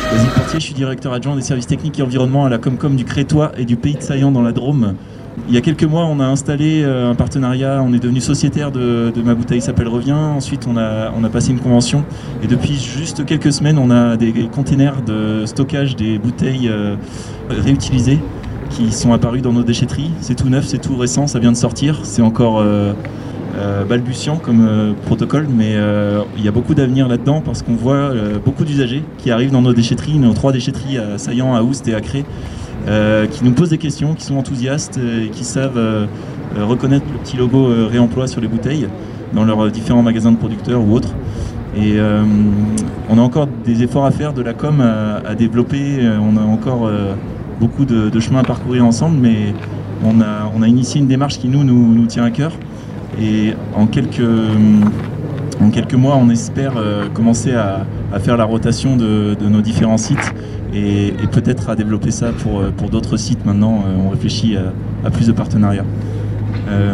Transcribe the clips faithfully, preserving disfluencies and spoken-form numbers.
Basile Portier, je suis directeur adjoint des services techniques et environnement à la Comcom du Crétois et du Pays de Saillant dans la Drôme. Il y a quelques mois, on a installé un partenariat, on est devenu sociétaire de, de Ma Bouteille s'appelle Revient. Ensuite, on a, on a passé une convention et depuis juste quelques semaines, on a des containers de stockage des bouteilles euh, réutilisées qui sont apparus dans nos déchetteries. C'est tout neuf, c'est tout récent, ça vient de sortir. C'est encore euh, euh, balbutiant comme euh, protocole, mais euh, il y a beaucoup d'avenir là-dedans parce qu'on voit euh, beaucoup d'usagers qui arrivent dans nos déchetteries, nos trois déchetteries à Saillant, à Oust et à Cré. Euh, qui nous posent des questions, qui sont enthousiastes et qui savent euh, euh, reconnaître le petit logo euh, réemploi sur les bouteilles dans leurs euh, différents magasins de producteurs ou autres. Et euh, on a encore des efforts à faire, de la com à, à développer, on a encore euh, beaucoup de, de chemin à parcourir ensemble, mais on a, on a initié une démarche qui nous, nous, nous tient à cœur. Et en quelques, en quelques mois, on espère euh, commencer à, à faire la rotation de, de nos différents sites. Et, et peut-être à développer ça pour, pour d'autres sites maintenant. Euh, on réfléchit à, à plus de partenariats. Euh,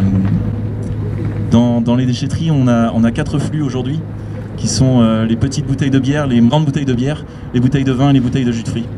dans, dans les déchetteries, on a, on a quatre flux aujourd'hui, qui sont euh, les petites bouteilles de bière, les grandes bouteilles de bière, les bouteilles de vin et les bouteilles de jus de fruits.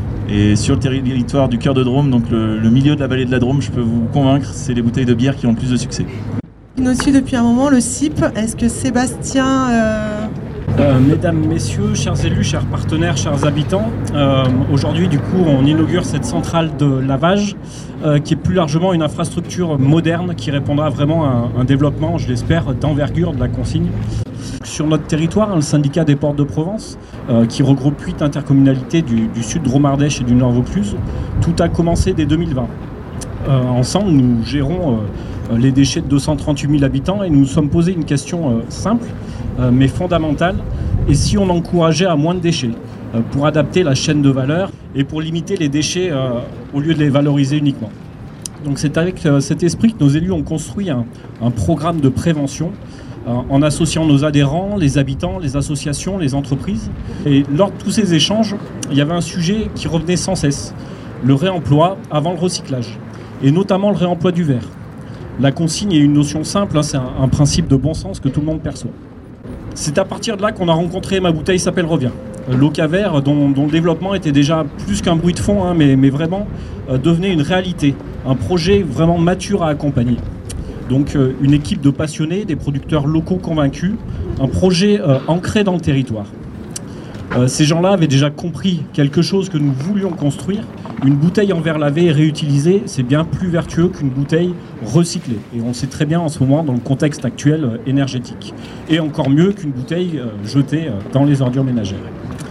Et sur le territoire du cœur de Drôme, donc le, le milieu de la vallée de la Drôme, je peux vous convaincre, c'est les bouteilles de bière qui ont le plus de succès. On nous suit depuis un moment, le C I P. Est-ce que Sébastien... Euh... Euh, mesdames, messieurs, chers élus, chers partenaires, chers habitants, euh, aujourd'hui du coup on inaugure cette centrale de lavage euh, qui est plus largement une infrastructure moderne qui répondra vraiment à un, un développement, je l'espère, d'envergure de la consigne. Sur notre territoire, hein, le syndicat des Portes de Provence, euh, qui regroupe huit intercommunalités du, du sud Drôme-Ardèche et du nord Vaucluse, tout a commencé dès deux mille vingt. Euh, ensemble, nous gérons euh, les déchets de deux cent trente-huit mille habitants et nous nous sommes posé une question euh, simple, euh, mais fondamentale. Et si on encourageait à moins de déchets euh, pour adapter la chaîne de valeur et pour limiter les déchets euh, au lieu de les valoriser uniquement. Donc c'est avec euh, cet esprit que nos élus ont construit un, un programme de prévention euh, en associant nos adhérents, les habitants, les associations, les entreprises. Et lors de tous ces échanges, il y avait un sujet qui revenait sans cesse, le réemploi avant le recyclage, et notamment le réemploi du verre. La consigne est une notion simple, hein, c'est un, un principe de bon sens que tout le monde perçoit. C'est à partir de là qu'on a rencontré Ma Bouteille s'appelle Revient. L'Ocaver, dont, dont le développement était déjà plus qu'un bruit de fond, hein, mais, mais vraiment euh, devenait une réalité, un projet vraiment mature à accompagner. Donc euh, une équipe de passionnés, des producteurs locaux convaincus, un projet euh, ancré dans le territoire. Euh, ces gens-là avaient déjà compris quelque chose que nous voulions construire. Une bouteille en verre lavé et réutilisée, c'est bien plus vertueux qu'une bouteille recyclée. Et on sait très bien en ce moment dans le contexte actuel euh, énergétique. Et encore mieux qu'une bouteille euh, jetée euh, dans les ordures ménagères.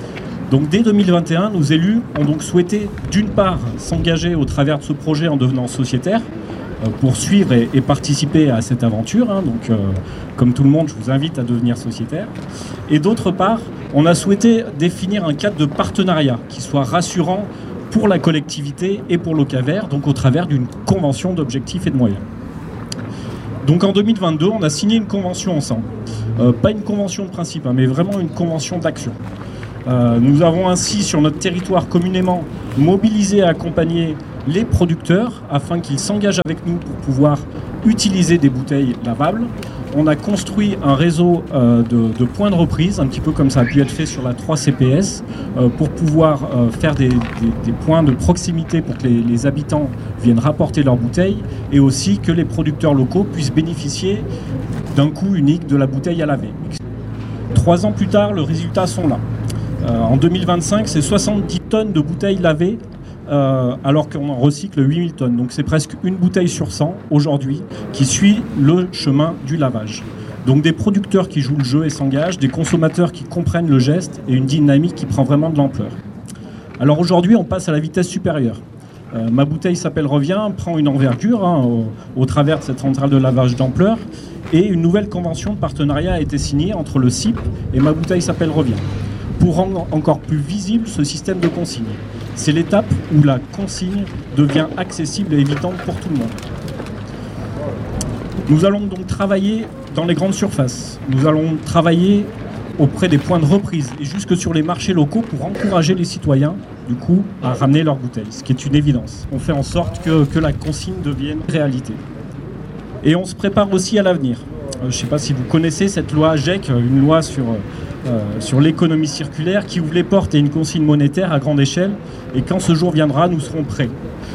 Donc dès deux mille vingt et un, nos élus ont donc souhaité d'une part s'engager au travers de ce projet en devenant sociétaires, euh, pour suivre et, et participer à cette aventure. Hein, donc euh, comme tout le monde, je vous invite à devenir sociétaire. Et d'autre part, on a souhaité définir un cadre de partenariat qui soit rassurant pour la collectivité et pour l'Ocaver, donc au travers d'une convention d'objectifs et de moyens. Donc en deux mille vingt-deux, on a signé une convention ensemble. Euh, pas une convention de principe, hein, mais vraiment une convention d'action. Euh, nous avons ainsi sur notre territoire communément mobilisé et accompagné les producteurs afin qu'ils s'engagent avec nous pour pouvoir utiliser des bouteilles lavables. On a construit un réseau euh, de, de points de reprise, un petit peu comme ça a pu être fait sur la trois C P S, euh, pour pouvoir euh, faire des, des, des points de proximité pour que les, les habitants viennent rapporter leurs bouteilles et aussi que les producteurs locaux puissent bénéficier d'un coût unique de la bouteille à laver. Trois ans plus tard, les résultats sont là. Euh, en deux mille vingt-cinq, c'est soixante-dix tonnes de bouteilles lavées Euh, alors qu'on en recycle huit mille tonnes. Donc c'est presque une bouteille sur cent aujourd'hui qui suit le chemin du lavage. Donc des producteurs qui jouent le jeu et s'engagent, des consommateurs qui comprennent le geste et une dynamique qui prend vraiment de l'ampleur. Alors aujourd'hui, on passe à la vitesse supérieure. Euh, Ma Bouteille s'appelle Revient, prend une envergure hein, au, au travers de cette centrale de lavage d'ampleur et une nouvelle convention de partenariat a été signée entre le C I P et Ma Bouteille s'appelle Revient pour rendre encore plus visible ce système de consigne. C'est l'étape où la consigne devient accessible et évidente pour tout le monde. Nous allons donc travailler dans les grandes surfaces. Nous allons travailler auprès des points de reprise et jusque sur les marchés locaux pour encourager les citoyens, du coup, à ramener leurs bouteilles, ce qui est une évidence. On fait en sorte que, que la consigne devienne réalité. Et on se prépare aussi à l'avenir. je ne sais pas si vous connaissez cette loi A G E C, une loi sur, euh, sur l'économie circulaire qui ouvre les portes à une consigne monétaire à grande échelle. Et quand ce jour viendra, nous serons prêts.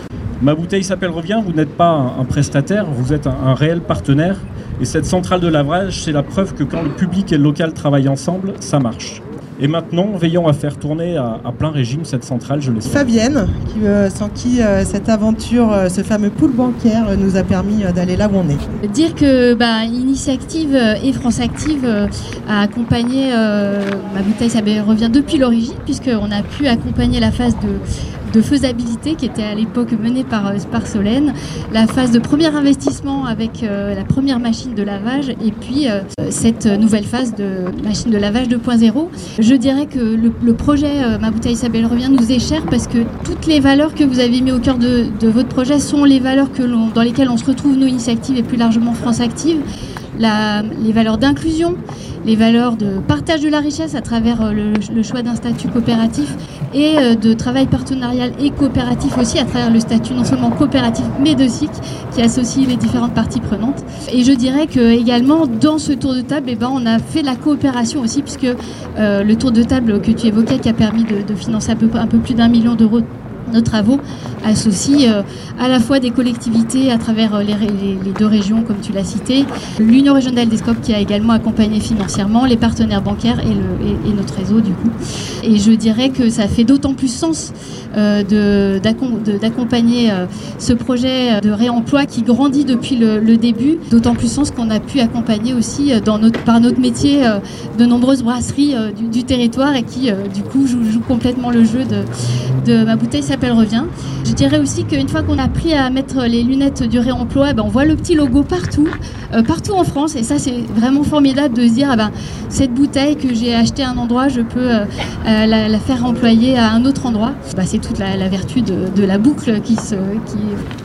Ma bouteille s'appelle Revient, vous n'êtes pas un, un prestataire, vous êtes un, un réel partenaire. Et cette centrale de lavage, c'est la preuve que quand le public et le local travaillent ensemble, ça marche. Et maintenant, veillons à faire tourner à, à plein régime cette centrale, je l'espère. Fabienne, qui, euh, sans qui euh, cette aventure, euh, ce fameux pool bancaire euh, nous a permis euh, d'aller là où on est. Dire que bah, Initiactive et France Active euh, a accompagné euh, Ma bouteille s'appelle Revient depuis l'origine, puisqu'on a pu accompagner la phase de de faisabilité qui était à l'époque menée par, par Solène, la phase de premier investissement avec euh, la première machine de lavage et puis euh, cette nouvelle phase de machine de lavage deux point zéro. Je dirais que le, le projet euh, Ma bouteille s'appelle Revient nous est cher parce que toutes les valeurs que vous avez mis au cœur de, de votre projet sont les valeurs que l'on, dans lesquelles on se retrouve nous Initiactive et plus largement France Active. La, les valeurs d'inclusion, les valeurs de partage de la richesse à travers le, le choix d'un statut coopératif et euh, de travail partenarial et coopératif aussi à travers le statut non seulement coopératif mais de S I C qui associe les différentes parties prenantes. Et je dirais que également dans ce tour de table, eh ben, on a fait de la coopération aussi puisque euh, le tour de table que tu évoquais qui a permis de, de financer un peu, un peu plus d'un million d'euros nos travaux associent euh, à la fois des collectivités à travers euh, les, les, les deux régions comme tu l'as cité, l'Union régionale des SCOP qui a également accompagné financièrement, les partenaires bancaires et, le, et, et notre réseau du coup. Et je dirais que ça fait d'autant plus sens euh, de, de, d'accompagner euh, ce projet de réemploi qui grandit depuis le, le début, d'autant plus sens qu'on a pu accompagner aussi dans notre, par notre métier euh, de nombreuses brasseries euh, du, du territoire et qui euh, du coup jouent, jouent complètement le jeu de, de Ma bouteille s'appelle Revient. Je dirais aussi qu'une fois qu'on a appris à mettre les lunettes du réemploi, ben on voit le petit logo partout, euh, partout en France. Et ça, c'est vraiment formidable de se dire, ah ben, cette bouteille que j'ai achetée à un endroit, je peux euh, euh, la, la faire employer à un autre endroit. Ben, c'est toute la, la vertu de, de la boucle qui se... Qui...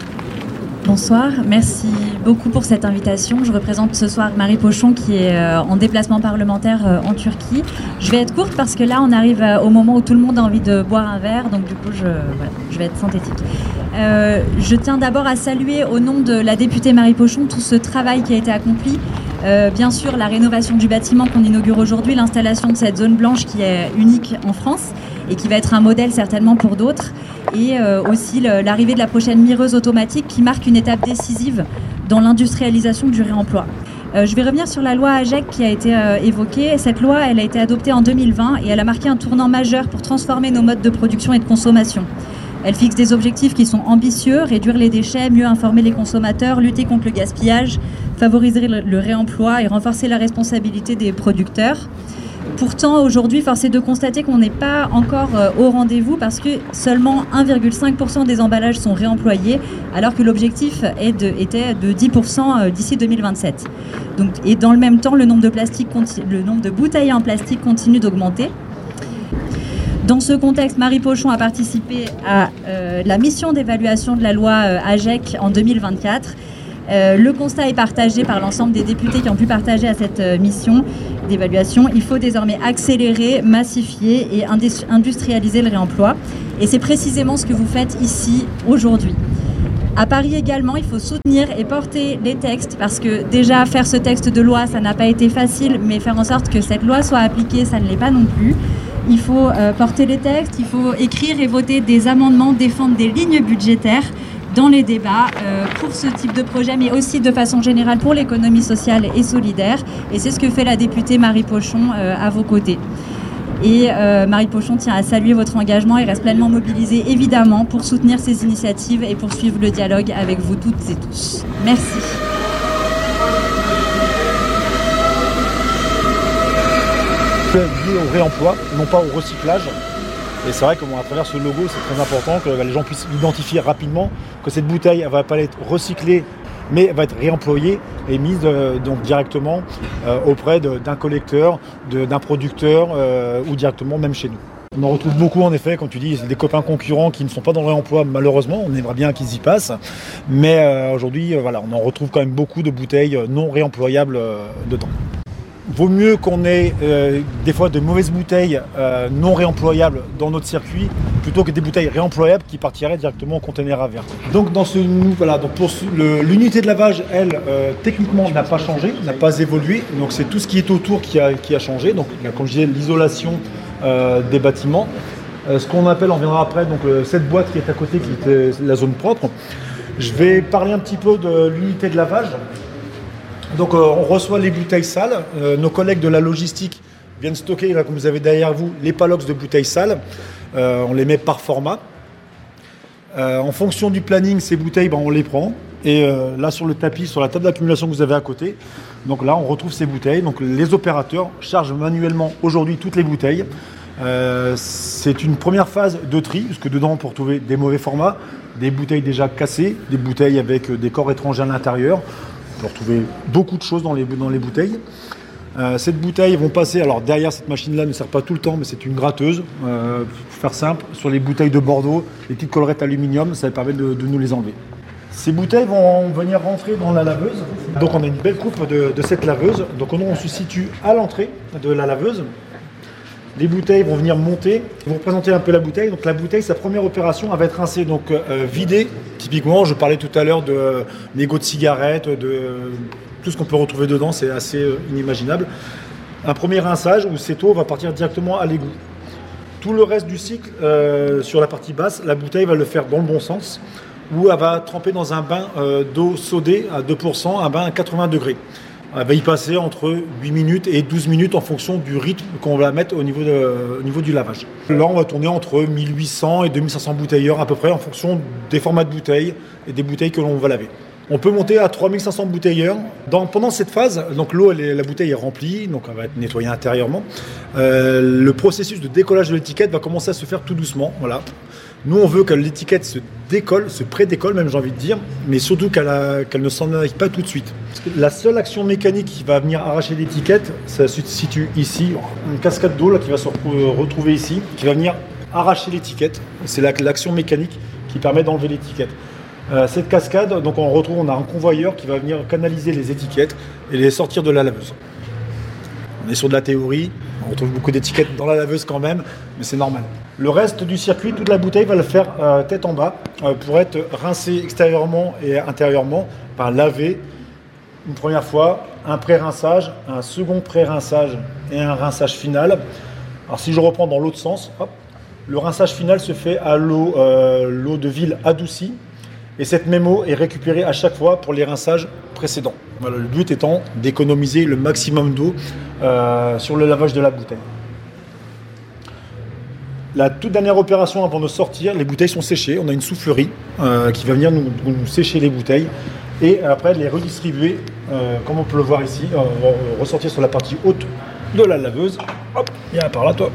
Bonsoir, merci beaucoup pour cette invitation. Je représente ce soir Marie Pochon qui est euh, en déplacement parlementaire euh, en Turquie. Je vais être courte parce que là on arrive euh, au moment où tout le monde a envie de boire un verre, donc du coup je, voilà, je vais être synthétique. Euh, je tiens d'abord à saluer au nom de la députée Marie Pochon tout ce travail qui a été accompli. Euh, bien sûr la rénovation du bâtiment qu'on inaugure aujourd'hui, l'installation de cette zone blanche qui est unique en France et qui va être un modèle certainement pour d'autres. Et euh, aussi le, l'arrivée de la prochaine mireuse automatique qui marque une étape décisive dans l'industrialisation du réemploi. Euh, je vais revenir sur la loi A G E C qui a été euh, évoquée. Cette loi, elle a été adoptée en deux mille vingt et elle a marqué un tournant majeur pour transformer nos modes de production et de consommation. Elle fixe des objectifs qui sont ambitieux, réduire les déchets, mieux informer les consommateurs, lutter contre le gaspillage, favoriser le, le réemploi et renforcer la responsabilité des producteurs. Pourtant, aujourd'hui, force est de constater qu'on n'est pas encore euh, au rendez-vous parce que seulement un virgule cinq pour cent des emballages sont réemployés, alors que l'objectif est de, était de dix pour cent euh, d'ici deux mille vingt-sept. Donc, et dans le même temps, le nombre de, plastique conti- le nombre de bouteilles en plastique continue d'augmenter. Dans ce contexte, Marie Pochon a participé à euh, la mission d'évaluation de la loi euh, A G E C en deux mille vingt-quatre. Euh, le constat est partagé par l'ensemble des députés qui ont pu partager à cette euh, mission d'évaluation. Il faut désormais accélérer, massifier et industrialiser le réemploi. Et c'est précisément ce que vous faites ici aujourd'hui. À Paris également, il faut soutenir et porter les textes parce que déjà faire ce texte de loi, ça n'a pas été facile, mais faire en sorte que cette loi soit appliquée, ça ne l'est pas non plus. Il faut euh, porter les textes, il faut écrire et voter des amendements, défendre des lignes budgétaires dans les débats euh, pour ce type de projet, mais aussi de façon générale pour l'économie sociale et solidaire. Et c'est ce que fait la députée Marie Pochon euh, à vos côtés. Et euh, Marie Pochon tient à saluer votre engagement et reste pleinement mobilisée, évidemment, pour soutenir ces initiatives et poursuivre le dialogue avec vous toutes et tous. Merci. Lié au réemploi, non pas au recyclage. Et c'est vrai qu'à travers ce logo, c'est très important que les gens puissent identifier rapidement que cette bouteille ne va pas être recyclée, mais elle va être réemployée et mise euh, donc directement euh, auprès de, d'un collecteur, de, d'un producteur euh, ou directement même chez nous. On en retrouve beaucoup en effet, comme tu dis, des copains concurrents qui ne sont pas dans le réemploi malheureusement, on aimerait bien qu'ils y passent, mais euh, aujourd'hui euh, voilà, on en retrouve quand même beaucoup de bouteilles non réemployables euh, dedans. vaut mieux qu'on ait euh, des fois de mauvaises bouteilles euh, non réemployables dans notre circuit plutôt que des bouteilles réemployables qui partiraient directement au conteneur à verre. Donc, dans ce, voilà, donc pour ce, le, l'unité de lavage, elle, euh, techniquement, n'a pas changé, n'a pas évolué. Donc c'est tout ce qui est autour qui a, qui a changé. Donc, comme je disais, l'isolation euh, des bâtiments. Euh, ce qu'on appelle, on viendra après, donc euh, cette boîte qui est à côté, qui était la zone propre. Je vais parler un petit peu de l'unité de lavage. Donc euh, on reçoit les bouteilles sales. Euh, nos collègues de la logistique viennent stocker, là, comme vous avez derrière vous, les palox de bouteilles sales. Euh, on les met par format. Euh, en fonction du planning, ces bouteilles, ben, on les prend. Et euh, là, sur le tapis, sur la table d'accumulation que vous avez à côté, donc là, on retrouve ces bouteilles. Donc les opérateurs chargent manuellement aujourd'hui toutes les bouteilles. Euh, c'est une première phase de tri, parce que dedans, on peut retrouver des mauvais formats, des bouteilles déjà cassées, des bouteilles avec des corps étrangers à l'intérieur. On peut retrouver beaucoup de choses dans les, dans les bouteilles. Euh, cette bouteille vont passer, alors derrière cette machine-là ne sert pas tout le temps, mais c'est une gratteuse, euh, pour faire simple, sur les bouteilles de Bordeaux, les petites collerettes aluminium, ça permet de, de nous les enlever. Ces bouteilles vont venir rentrer dans la laveuse. Donc on a une belle coupe de, de cette laveuse. Donc on, on se situe à l'entrée de la laveuse. Les bouteilles vont venir monter. Je vais vous représenter un peu la bouteille. Donc la bouteille, sa première opération, elle va être rincée, donc euh, vidée. Typiquement, je parlais tout à l'heure de euh, mégots de cigarettes, de euh, tout ce qu'on peut retrouver dedans, c'est assez euh, inimaginable. Un premier rinçage où cette eau va partir directement à l'égout. Tout le reste du cycle, euh, sur la partie basse, la bouteille va le faire dans le bon sens, où elle va tremper dans un bain euh, d'eau sodée à deux pour cent, un bain à quatre-vingts degrés. Elle va y passer entre huit minutes et douze minutes en fonction du rythme qu'on va mettre au niveau, de, au niveau du lavage. Là, on va tourner entre mille huit cents et deux mille cinq cents bouteilleurs à peu près en fonction des formats de bouteilles et des bouteilles que l'on va laver. On peut monter à trois mille cinq cents bouteilleurs. Dans, pendant cette phase, donc l'eau, elle est, la bouteille est remplie, donc elle va être nettoyée intérieurement. Euh, le processus de décollage de l'étiquette va commencer à se faire tout doucement. Voilà. Nous, on veut que l'étiquette se décolle, se pré-décolle même, j'ai envie de dire, mais surtout qu'elle, a, qu'elle ne s'en aille pas tout de suite. La seule action mécanique qui va venir arracher l'étiquette, ça se situe ici, une cascade d'eau là, qui va se retrouver ici, qui va venir arracher l'étiquette. C'est la, l'action mécanique qui permet d'enlever l'étiquette. Euh, cette cascade, donc on retrouve, on a un convoyeur qui va venir canaliser les étiquettes et les sortir de la laveuse. On est sur de la théorie, on retrouve beaucoup d'étiquettes dans la laveuse quand même, mais c'est normal. Le reste du circuit, toute la bouteille va le faire euh, tête en bas euh, pour être rincée extérieurement et intérieurement, par laver une première fois, un pré-rinçage, un second pré-rinçage et un rinçage final. Alors si je reprends dans l'autre sens, hop, le rinçage final se fait à l'eau, euh, l'eau de ville adoucie et cette même eau est récupérée à chaque fois pour les rinçages précédents. Voilà, le but étant d'économiser le maximum d'eau euh, sur le lavage de la bouteille. La toute dernière opération avant de sortir, les bouteilles sont séchées. On a une soufflerie euh, qui va venir nous, nous sécher les bouteilles et après les redistribuer, euh, comme on peut le voir ici, euh, on va ressortir sur la partie haute de la laveuse. Hop, viens par là toi.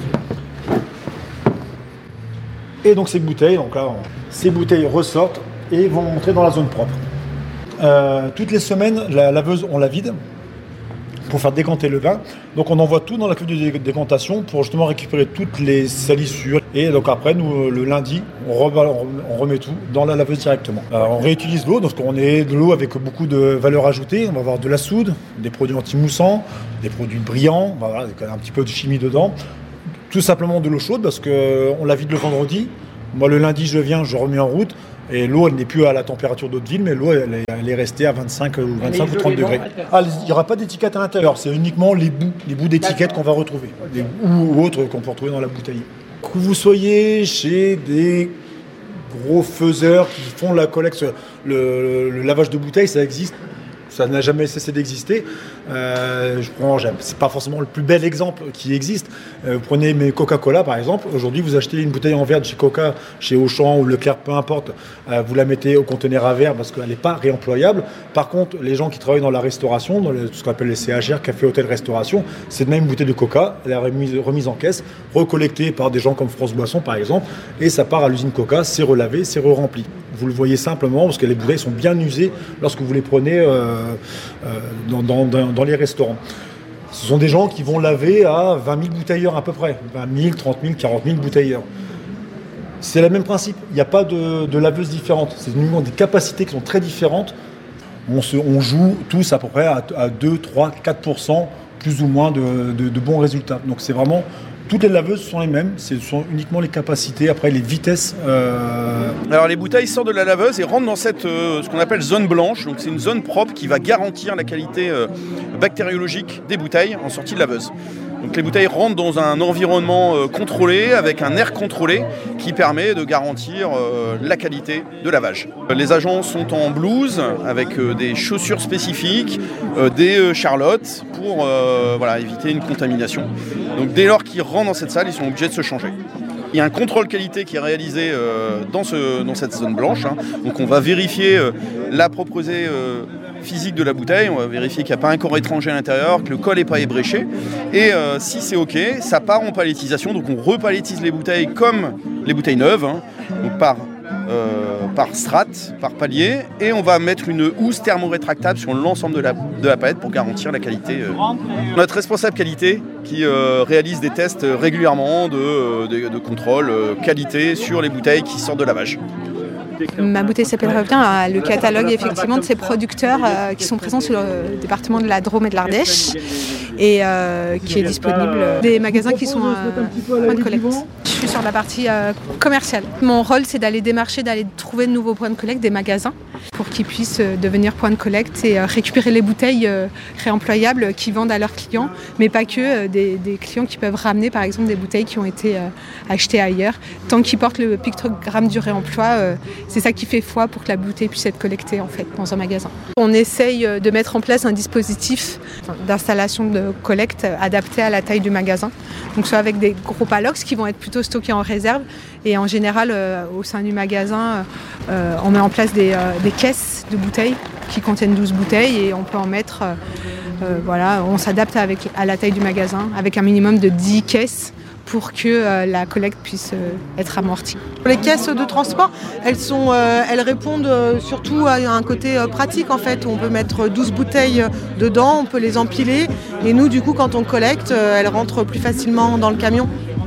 Et donc ces bouteilles, donc là, on, ces bouteilles ressortent et vont entrer dans la zone propre. Euh, toutes les semaines, la laveuse, on la vide pour faire décanter le vin. Donc on envoie tout dans la cuve de décantation pour justement récupérer toutes les salissures. Et donc après, nous, le lundi, on, remet, on remet tout dans la laveuse directement. Euh, on réutilise l'eau, donc on est de l'eau avec beaucoup de valeur ajoutée. On va avoir de la soude, des produits anti-moussants, des produits brillants, voilà, un petit peu de chimie dedans. Tout simplement de l'eau chaude parce qu'on la vide le vendredi. Moi, le lundi, je viens, je remets en route. Et l'eau, elle n'est plus à la température d'eau de ville, mais l'eau, elle est, elle est restée à vingt-cinq ou vingt-cinq ou trente degrés. Ah, il n'y aura pas d'étiquette à l'intérieur, c'est uniquement les bouts, les bouts d'étiquette qu'on va retrouver, des bouts ou autres qu'on peut retrouver dans la bouteille. Que vous soyez chez des gros faiseurs qui font la collecte, le, le, le lavage de bouteilles, ça existe. Ça n'a jamais cessé d'exister. Euh, je prends, c'est pas forcément le plus bel exemple qui existe. Euh, vous prenez mes Coca-Cola par exemple. Aujourd'hui, vous achetez une bouteille en verre de chez Coca, chez Auchan ou Leclerc, peu importe. Euh, vous la mettez au conteneur à verre parce qu'elle n'est pas réemployable. Par contre, les gens qui travaillent dans la restauration, dans le, ce qu'on appelle les C H R, café, hôtel, restauration, c'est même une bouteille de Coca. Elle est remise, remise en caisse, recollectée par des gens comme France Boisson par exemple, et ça part à l'usine Coca. C'est relavé, c'est re-rempli. Vous le voyez simplement parce que les bouteilles sont bien usées lorsque vous les prenez euh, euh, dans, dans, dans, dans les restaurants. Ce sont des gens qui vont laver à vingt mille bouteilleurs à peu près, vingt mille, trente mille, quarante mille bouteilleurs. C'est le même principe, il n'y a pas de, de laveuse différente, c'est uniquement des capacités qui sont très différentes. On, se, on joue tous à peu près à, à deux, trois, quatre pour cent plus ou moins de, de, de bons résultats. Donc c'est vraiment, toutes les laveuses sont les mêmes, ce sont uniquement les capacités, après les vitesses. Euh... Alors les bouteilles sortent de la laveuse et rentrent dans cette, euh, ce qu'on appelle zone blanche, donc c'est une zone propre qui va garantir la qualité euh, bactériologique des bouteilles en sortie de laveuse. Donc les bouteilles rentrent dans un environnement euh, contrôlé, avec un air contrôlé, qui permet de garantir euh, la qualité de lavage. Les agents sont en blouse, avec euh, des chaussures spécifiques, euh, des euh, charlottes, pour euh, voilà, éviter une contamination. Donc dès lors qu'ils rentrent dans cette salle, ils sont obligés de se changer. Il y a un contrôle qualité qui est réalisé euh, dans, ce, dans cette zone blanche. Hein. Donc on va vérifier euh, la propreté euh, physique de la bouteille, on va vérifier qu'il n'y a pas un corps étranger à l'intérieur, que le col n'est pas ébréché. Et euh, si c'est OK, ça part en palettisation. Donc on repalétise les bouteilles comme les bouteilles neuves, hein, donc par, euh, par strate, par palier. Et on va mettre une housse thermorétractable sur l'ensemble de la, de la palette pour garantir la qualité. Euh. Notre responsable qualité qui euh, réalise des tests régulièrement de, de, de contrôle euh, qualité sur les bouteilles qui sortent de lavage. Ma bouteille s'appelle Revient a le catalogue effectivement de ces producteurs euh, qui sont présents sur le département de la Drôme et de l'Ardèche et euh, qui est disponible des magasins qui sont euh, point de collecte. Je suis sur la partie euh, commerciale. Mon rôle c'est d'aller démarcher, d'aller trouver de nouveaux points de collecte, des magasins pour qu'ils puissent euh, devenir points de collecte et euh, récupérer les bouteilles euh, réemployables qu'ils vendent à leurs clients, mais pas que, euh, des, des clients qui peuvent ramener par exemple des bouteilles qui ont été euh, achetées ailleurs. Tant qu'ils portent le pictogramme du réemploi, euh, c'est ça qui fait foi pour que la bouteille puisse être collectée en fait dans un magasin. On essaye de mettre en place un dispositif d'installation de collecte adapté à la taille du magasin. Donc soit avec des gros palox qui vont être plutôt stockés en réserve et en général euh, au sein du magasin euh, on met en place des, euh, des caisses de bouteilles qui contiennent douze bouteilles et on peut en mettre, euh, euh, voilà, on s'adapte avec, à la taille du magasin avec un minimum de dix caisses pour que euh, la collecte puisse euh, être amortie. Les caisses de transport, elles, sont, euh, elles répondent euh, surtout à un côté euh, pratique en fait. On peut mettre douze bouteilles dedans, on peut les empiler et nous du coup quand on collecte, euh, elles rentrent plus facilement dans le camion.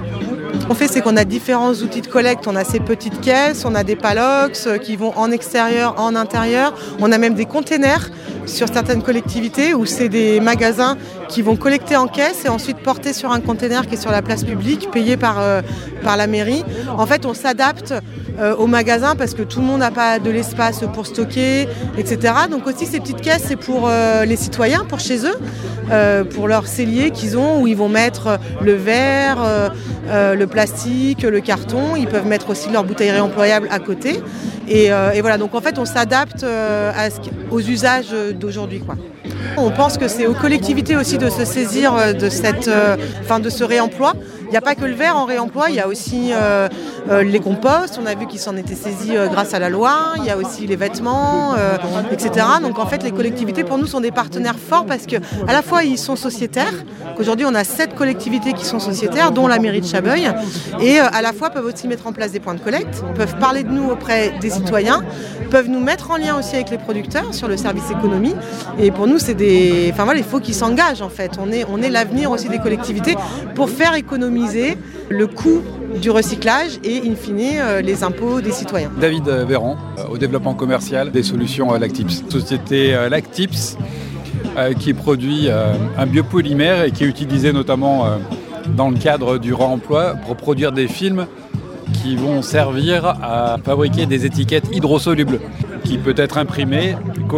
Ce qu'on fait, c'est qu'on a différents outils de collecte. On a ces petites caisses, on a des palox qui vont en extérieur, en intérieur. On a même des containers sur certaines collectivités où c'est des magasins qui vont collecter en caisse et ensuite porter sur un container qui est sur la place publique, payé par, euh, par la mairie. En fait, on s'adapte euh, aux magasins parce que tout le monde n'a pas de l'espace pour stocker, et cetera. Donc aussi, ces petites caisses, c'est pour euh, les citoyens, pour chez eux, euh, pour leurs celliers qu'ils ont, où ils vont mettre le verre, euh, euh, le plastique, le carton. Ils peuvent mettre aussi leur bouteille réemployable à côté. Et, euh, et voilà, donc en fait, on s'adapte euh, à ce, aux usages d'aujourd'hui, quoi. On pense que c'est aux collectivités aussi de se saisir de, cette, euh, enfin de ce réemploi. Il n'y a pas que le verre en réemploi, il y a aussi euh, euh, les composts, on a vu qu'ils s'en étaient saisis euh, grâce à la loi, il y a aussi les vêtements, euh, et cetera. Donc en fait les collectivités pour nous sont des partenaires forts parce qu'à la fois ils sont sociétaires, qu'aujourd'hui on a sept collectivités qui sont sociétaires, dont la mairie de Chabeuil, et euh, à la fois peuvent aussi mettre en place des points de collecte, peuvent parler de nous auprès des citoyens, peuvent nous mettre en lien aussi avec les producteurs sur le service économie. Et pour nous c'est des... Enfin voilà, il faut qu'ils s'engagent en fait. On est, on est l'avenir aussi des collectivités pour faire économiser le coût du recyclage et in fine euh, les impôts des citoyens. David Véran, euh, au développement commercial des solutions euh, Lactips. Société euh, Lactips euh, qui produit euh, un biopolymère et qui est utilisé notamment euh, dans le cadre du réemploi pour produire des films qui vont servir à fabriquer des étiquettes hydrosolubles qui peut être imprimées